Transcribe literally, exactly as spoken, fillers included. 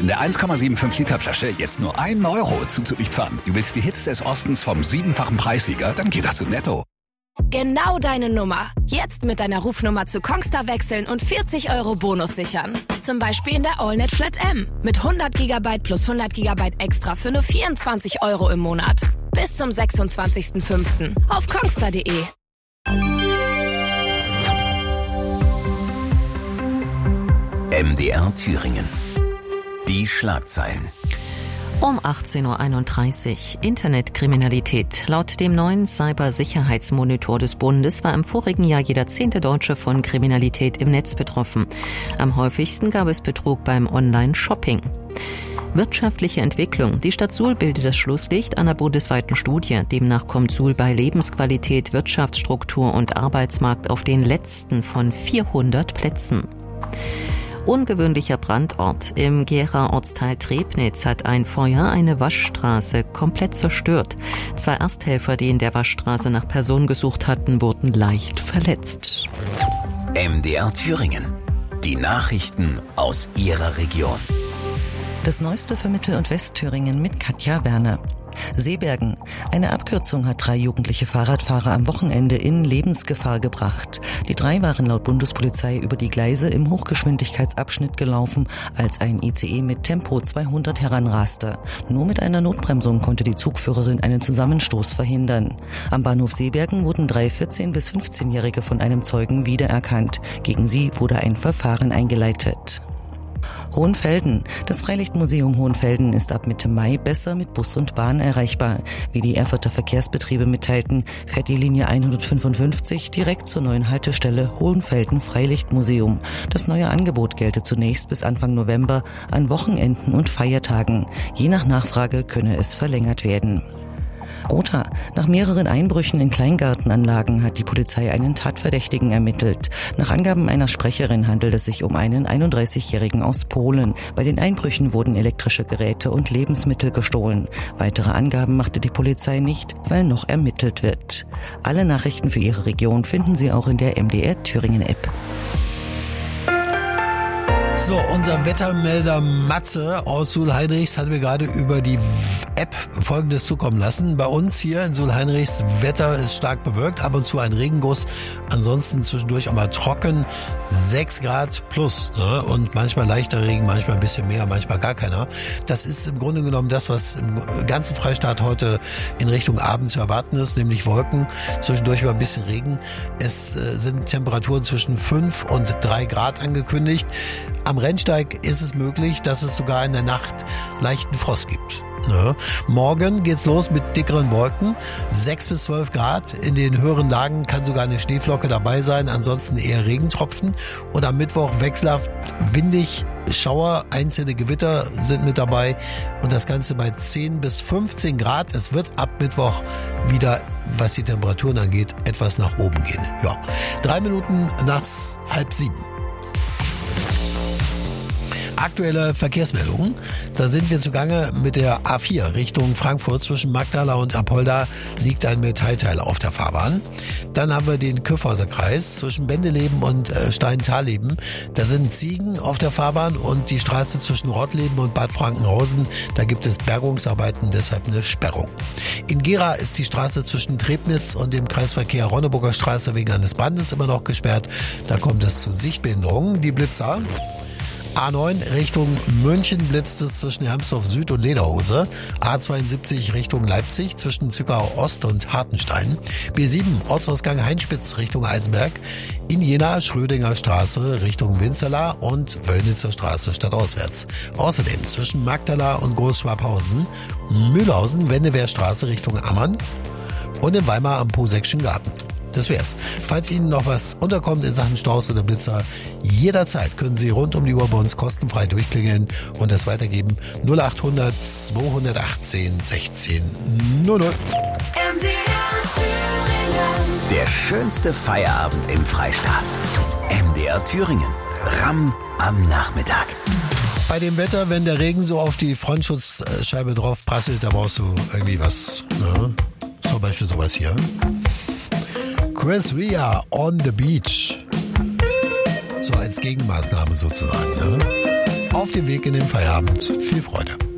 in der eins Komma fünfundsiebzig Liter Flasche jetzt nur ein Euro zuzüglich Pfand. Du willst die Hits des Ostens vom siebenfachen Preissieger? Dann geht das zu Netto. Genau deine Nummer. Jetzt mit deiner Rufnummer zu Kongstar wechseln und vierzig Euro Bonus sichern. Zum Beispiel in der AllNet Flat M. Mit hundert Gigabyte plus hundert Gigabyte extra für nur vierundzwanzig Euro im Monat. Bis zum sechsundzwanzigsten fünften auf kongstar punkt de. M D R Thüringen. Die Schlagzeilen. Um achtzehn Uhr einunddreißig. Internetkriminalität. Laut dem neuen Cybersicherheitsmonitor des Bundes war im vorigen Jahr jeder zehnte Deutsche von Kriminalität im Netz betroffen. Am häufigsten gab es Betrug beim Online-Shopping. Wirtschaftliche Entwicklung. Die Stadt Suhl bildet das Schlusslicht einer bundesweiten Studie. Demnach kommt Suhl bei Lebensqualität, Wirtschaftsstruktur und Arbeitsmarkt auf den letzten von vierhundert Plätzen. Ungewöhnlicher Brandort. Im Gera Ortsteil Trebnitz hat ein Feuer eine Waschstraße komplett zerstört. Zwei Ersthelfer, die in der Waschstraße nach Personen gesucht hatten, wurden leicht verletzt. M D R Thüringen. Die Nachrichten aus Ihrer Region. Das Neueste für Mittel- und Westthüringen mit Katja Werner. Seebergen. Eine Abkürzung hat drei jugendliche Fahrradfahrer am Wochenende in Lebensgefahr gebracht. Die drei waren laut Bundespolizei über die Gleise im Hochgeschwindigkeitsabschnitt gelaufen, als ein I C E mit Tempo zweihundert heranraste. Nur mit einer Notbremsung konnte die Zugführerin einen Zusammenstoß verhindern. Am Bahnhof Seebergen wurden drei vierzehn- bis fünfzehnjährige von einem Zeugen wiedererkannt. Gegen sie wurde ein Verfahren eingeleitet. Hohenfelden. Das Freilichtmuseum Hohenfelden ist ab Mitte Mai besser mit Bus und Bahn erreichbar. Wie die Erfurter Verkehrsbetriebe mitteilten, fährt die Linie hundertfünfundfünfzig direkt zur neuen Haltestelle Hohenfelden Freilichtmuseum. Das neue Angebot gelte zunächst bis Anfang November an Wochenenden und Feiertagen. Je nach Nachfrage könne es verlängert werden. Rotha. Nach mehreren Einbrüchen in Kleingartenanlagen hat die Polizei einen Tatverdächtigen ermittelt. Nach Angaben einer Sprecherin handelt es sich um einen einunddreißigjährigen aus Polen. Bei den Einbrüchen wurden elektrische Geräte und Lebensmittel gestohlen. Weitere Angaben machte die Polizei nicht, weil noch ermittelt wird. Alle Nachrichten für Ihre Region finden Sie auch in der M D R Thüringen App. So, unser Wettermelder Matze aus Suhl-Heinrichs hat mir gerade über die App Folgendes zukommen lassen. Bei uns hier in Suhl-Heinrichs Wetter ist stark bewölkt, ab und zu ein Regenguss, ansonsten zwischendurch auch mal trocken, sechs Grad plus, ne? Und manchmal leichter Regen, manchmal ein bisschen mehr, manchmal gar keiner. Das ist im Grunde genommen das, was im ganzen Freistaat heute in Richtung Abend zu erwarten ist, nämlich Wolken, zwischendurch mal ein bisschen Regen. Es äh, sind Temperaturen zwischen fünf und drei Grad angekündigt. Am Rennsteig ist es möglich, dass es sogar in der Nacht leichten Frost gibt. Ne? Morgen geht's los mit dickeren Wolken, sechs bis zwölf Grad. In den höheren Lagen kann sogar eine Schneeflocke dabei sein, ansonsten eher Regentropfen. Und am Mittwoch wechselhaft windig, Schauer, einzelne Gewitter sind mit dabei. Und das Ganze bei zehn bis fünfzehn Grad. Es wird ab Mittwoch wieder, was die Temperaturen angeht, etwas nach oben gehen. Ja, drei Minuten nach halb sieben. Aktuelle Verkehrsmeldungen. Da sind wir zugange mit der A vier Richtung Frankfurt. Zwischen Magdala und Apolda liegt ein Metallteil auf der Fahrbahn. Dann haben wir den Kyffhäuser Kreis zwischen Bendeleben und äh, Stein-Thaleben. Da sind Ziegen auf der Fahrbahn und die Straße zwischen Rottleben und Bad Frankenhausen. Da gibt es Bergungsarbeiten, deshalb eine Sperrung. In Gera ist die Straße zwischen Trebnitz und dem Kreisverkehr Ronneburger Straße wegen eines Brandes immer noch gesperrt. Da kommt es zu Sichtbehinderungen. Die Blitzer. A neun Richtung München blitzt es zwischen Hermsdorf Süd und Lederhose. A zweiundsiebzig Richtung Leipzig zwischen Zwickau Ost und Hartenstein. B sieben Ortsausgang Heinspitz Richtung Eisenberg. In Jena Schrödinger Straße Richtung Winzerla und Wöllnitzer Straße stadtauswärts. Außerdem zwischen Magdala und Großschwabhausen, Mühlhausen, Wendewehrstraße Richtung Ammann und in Weimar am Posekschen Garten. Das wär's. Falls Ihnen noch was unterkommt in Sachen Staus oder Blitzer, jederzeit können Sie rund um die Uhr bei uns kostenfrei durchklingeln und das weitergeben null achthundert zweihundertachtzehn sechzehn null null. M D R Thüringen. Der schönste Feierabend im Freistaat. M D R Thüringen. Ramm am Nachmittag. Bei dem Wetter, wenn der Regen so auf die Frontschutzscheibe drauf prasselt, da brauchst du irgendwie was. Ne? Zum Beispiel sowas hier. Chris Rea on the Beach. So als Gegenmaßnahme sozusagen. Ne? auf dem Weg in den Feierabend. Viel Freude.